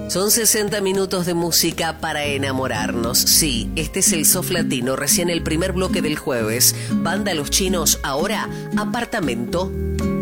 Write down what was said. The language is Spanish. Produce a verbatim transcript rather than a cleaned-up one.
Son sesenta minutos de música para enamorarnos. Sí, este es el Soft Latino, recién el primer bloque del jueves. Banda Los Chinos, ahora Apartamento.